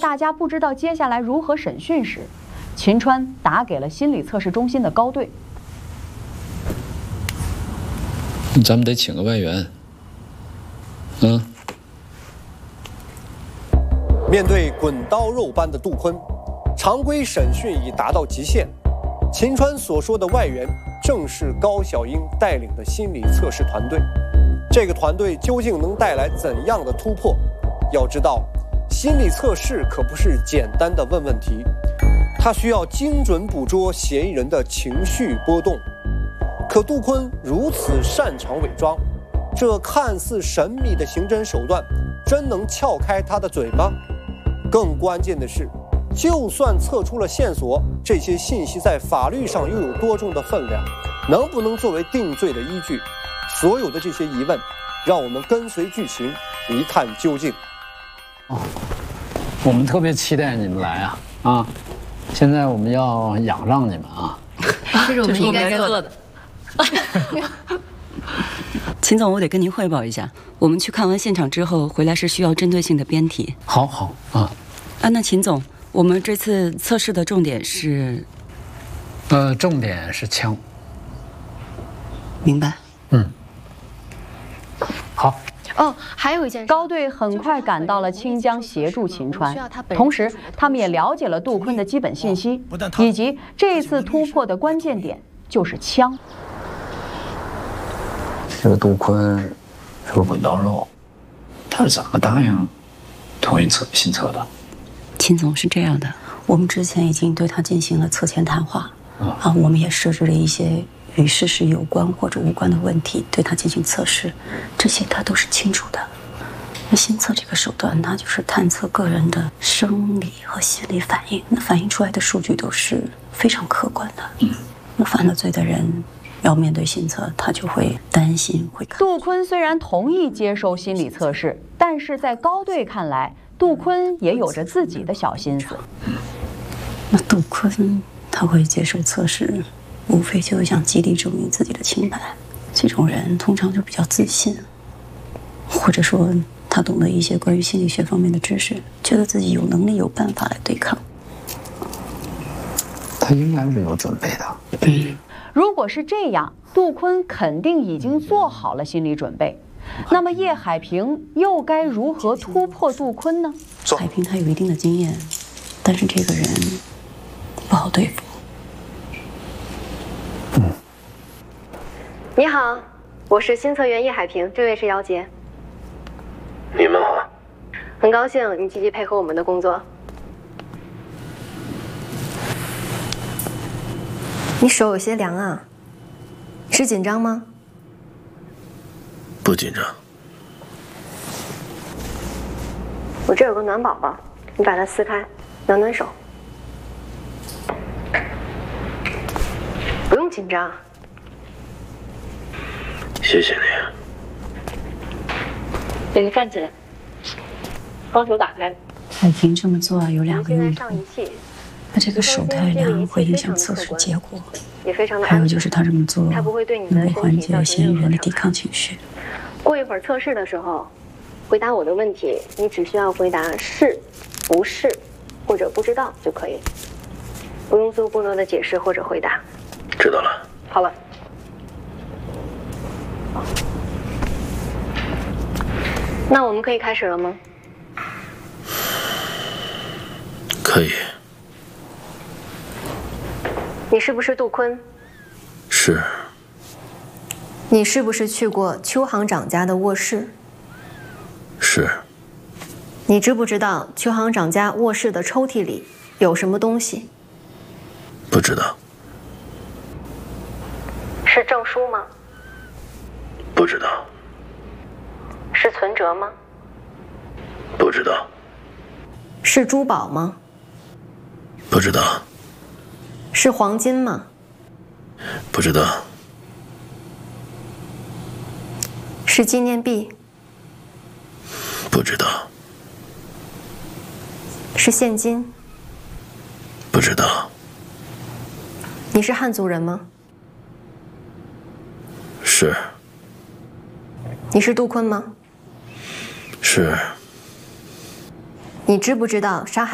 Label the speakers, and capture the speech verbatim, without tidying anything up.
Speaker 1: 大家不知道接下来如何审讯时，秦川打给了心理测试中心的高队。
Speaker 2: 咱们得请个外援。嗯。
Speaker 3: 面对滚刀肉般的杜坤，常规审讯已达到极限。秦川所说的外援，正是高小英带领的心理测试团队。这个团队究竟能带来怎样的突破？要知道，心理测试可不是简单的问问题，它需要精准捕捉嫌疑人的情绪波动。可杜坤如此擅长伪装，这看似神秘的刑侦手段，真能撬开他的嘴吗？更关键的是，就算测出了线索，这些信息在法律上又有多重的分量，能不能作为定罪的依据？所有的这些疑问，让我们跟随剧情一探究竟。
Speaker 4: 哦，我们特别期待你们来啊啊！现在我们要仰让你们啊，
Speaker 5: 这是我们应该做的。
Speaker 6: 秦总，我得跟您汇报一下，我们去看完现场之后回来是需要针对性的编题。
Speaker 4: 好好啊
Speaker 6: 啊，那秦总，我们这次测试的重点是，
Speaker 4: 呃，重点是枪。
Speaker 6: 明白。
Speaker 4: 嗯。好。
Speaker 5: 哦，还有一件事，
Speaker 1: 高队很快赶到了清江协助秦川，同时他们也了解了杜坤的基本信息，以及这次突破的关键点就是枪。
Speaker 2: 这个杜坤是个滚刀肉，他是怎么答应同意测新测的？
Speaker 6: 秦总，是这样的，我们之前已经对他进行了测前谈话，啊，我们也设置了一些与事实有关或者无关的问题，对他进行测试，这些他都是清楚的。那新测这个手段，它就是探测个人的生理和心理反应，那反映出来的数据都是非常客观的。嗯，那犯了罪的人要面对新测，他就会担心会。
Speaker 1: 杜坤虽然同意接受心理测试，但是在高队看来，杜坤也有着自己的小心思。
Speaker 6: 那杜坤他会接受测试，无非就是想极力证明自己的清白。这种人通常就比较自信，或者说他懂得一些关于心理学方面的知识，觉得自己有能力有办法来对抗。
Speaker 2: 他应该是有准备的。
Speaker 6: 嗯，
Speaker 1: 如果是这样，杜坤肯定已经做好了心理准备。那么叶海平又该如何突破杜坤呢？
Speaker 6: 海平他有一定的经验，但是这个人不好对付。
Speaker 2: 嗯。
Speaker 5: 你好，我是新测员叶海平，这位是姚杰。
Speaker 7: 你们好。
Speaker 5: 很高兴你积极配合我们的工作。你手有些凉啊，是紧张吗？
Speaker 7: 不紧张。
Speaker 5: 我这有个暖宝宝，你把它撕开，暖暖手。不用紧张。
Speaker 7: 谢谢你。
Speaker 5: 给你站起来，双手打开。
Speaker 6: 海平这么做有两个用途，
Speaker 5: 上仪器。
Speaker 6: 他这个手太凉会影响测试结果，
Speaker 5: 也非常的
Speaker 6: 还有就是他这么做
Speaker 5: 他不会对你
Speaker 6: 能够缓解嫌疑人的抵抗情绪。
Speaker 5: 过一会儿测试的时候，回答我的问题，你只需要回答是、不是或者不知道就可以，不用做过多的解释或者回答。
Speaker 7: 知道了。
Speaker 5: 好了。那我们可以开始了吗？
Speaker 7: 可以。
Speaker 5: 你是不是杜坤？
Speaker 7: 是。
Speaker 5: 你是不是去过邱行长家的卧室？
Speaker 7: 是。
Speaker 5: 你知不知道邱行长家卧室的抽屉里有什么东西？
Speaker 7: 不知道。
Speaker 5: 是证书吗？
Speaker 7: 不知道。
Speaker 5: 是存折吗？
Speaker 7: 不知道。
Speaker 5: 是珠宝吗？
Speaker 7: 不知道。
Speaker 5: 是黄金吗？
Speaker 7: 不知道。
Speaker 5: 是纪念币？
Speaker 7: 不知道。
Speaker 5: 是现金？
Speaker 7: 不知道。
Speaker 5: 你是汉族人吗？
Speaker 7: 是。
Speaker 5: 你是杜坤吗？
Speaker 7: 是。
Speaker 5: 你知不知道杀害